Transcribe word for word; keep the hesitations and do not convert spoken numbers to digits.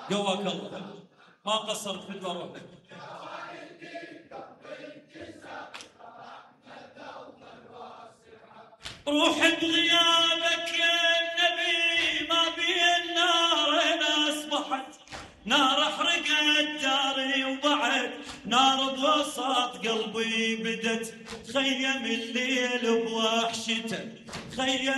قواك الله ما قصرت في البروح. روح بغيابك يا النبي ما بين نارين اصبحت، نار احرقت داري وبعد نار بوسط قلبي بدت، خيم الليل بوحشته خيم